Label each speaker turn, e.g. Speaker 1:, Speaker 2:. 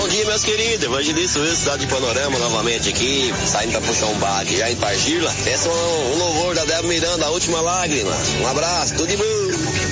Speaker 1: Bom dia, meus queridos. Evangelista Wilson, cidade de Panorama, novamente aqui, saindo pra puxar um bar aqui, já indo pra Gila. Peça um louvor da Débora Miranda, A Última Lágrima. Um abraço, tudo de bom.